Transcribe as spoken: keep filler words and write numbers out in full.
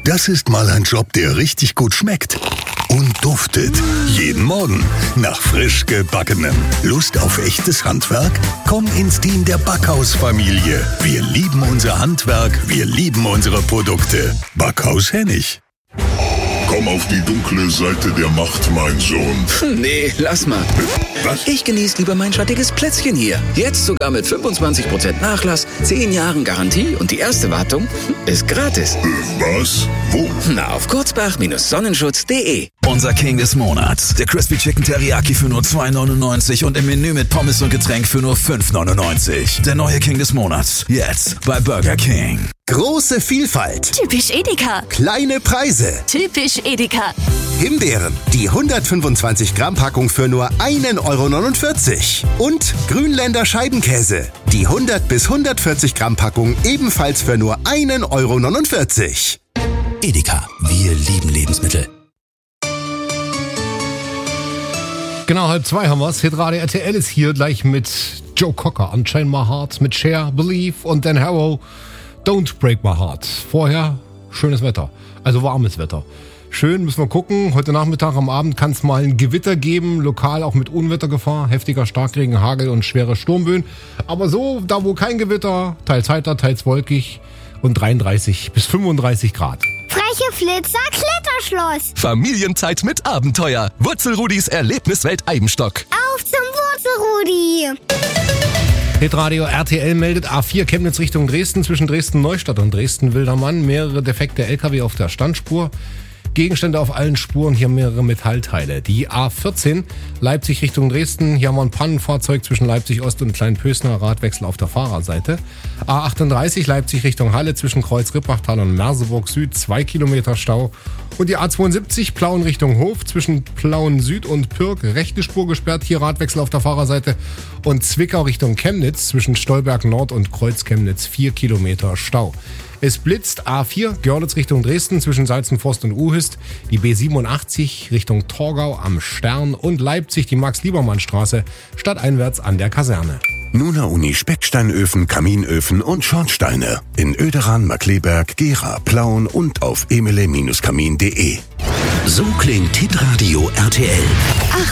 Das ist mal ein Job, der richtig gut schmeckt. Und duftet. Jeden Morgen nach frisch gebackenem. Lust auf echtes Handwerk? Komm ins Team der Backhaus-Familie. Wir lieben unser Handwerk, wir lieben unsere Produkte. Backhaus Hennig. Komm auf die dunkle Seite der Macht, mein Sohn. Nee, lass mal. Was? Ich genieße lieber mein schattiges Plätzchen hier. Jetzt sogar mit fünfundzwanzig Prozent Nachlass, zehn Jahren Garantie und die erste Wartung ist gratis. Äh, was? Wo? Na, auf kurzbach Sonnenschutz punkt de. Unser King des Monats. Der Crispy Chicken Teriyaki für nur zwei neunundneunzig und im Menü mit Pommes und Getränk für nur fünf neunundneunzig. Der neue King des Monats. Jetzt bei Burger King. Große Vielfalt. Typisch Edeka. Kleine Preise. Typisch Edeka. Himbeeren, die hundertfünfundzwanzig Gramm Packung für nur ein Euro neunundvierzig. Und Grünländer Scheibenkäse, die hundert bis hundertvierzig Gramm Packung ebenfalls für nur ein Euro neunundvierzig. Edeka. Wir lieben Lebensmittel. Genau, halb zwei haben wir's. Hitradio R T L ist hier gleich mit Joe Cocker, Unchain My Heart, mit Cher, Believe und Dan Harrow, Don't Break My Heart. Vorher schönes Wetter, also warmes Wetter. Schön, müssen wir gucken. Heute Nachmittag, am Abend kann es mal ein Gewitter geben, lokal auch mit Unwettergefahr, heftiger Starkregen, Hagel und schwere Sturmböen. Aber so, da wo kein Gewitter, teils heiter, teils wolkig und dreiunddreißig bis fünfunddreißig Grad. Freche Flitzer, Kletterschloss. Familienzeit mit Abenteuer. Wurzelrudis Erlebniswelt Eibenstock. Auf zum Wurzelrudi. Hitradio R T L meldet A vier Chemnitz Richtung Dresden, zwischen Dresden-Neustadt und Dresden-Wildermann. Mehrere defekte L K W auf der Standspur. Gegenstände auf allen Spuren, hier mehrere Metallteile. Die A vierzehn Leipzig Richtung Dresden, hier haben wir ein Pannenfahrzeug zwischen Leipzig Ost und Kleinpösner, Radwechsel auf der Fahrerseite. A achtunddreißig Leipzig Richtung Halle zwischen Kreuz-Rippachtal und Merseburg Süd, zwei Kilometer Stau. Und die A zweiundsiebzig Plauen Richtung Hof zwischen Plauen Süd und Pirk, rechte Spur gesperrt, hier Radwechsel auf der Fahrerseite. Und Zwickau Richtung Chemnitz zwischen Stolberg Nord und Kreuz Chemnitz, vier Kilometer Stau. Es blitzt A vier, Görlitz Richtung Dresden zwischen Salzenforst und Uhist, die B siebenundachtzig Richtung Torgau am Stern und Leipzig die Max-Liebermann-Straße stadteinwärts an der Kaserne. Nuna Uni Specksteinöfen, Kaminöfen und Schornsteine. In Oederan, Markleberg, Gera, Plauen und auf emele Kamin punkt de. So klingt Hitradio R T L.